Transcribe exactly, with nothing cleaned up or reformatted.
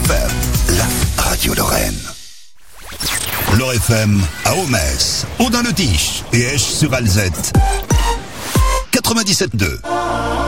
F M, la radio Lorraine. L'Or F M à Aumès, Audun-le-Tiche et Esch-sur-Alzette. quatre-vingt-dix-sept deux.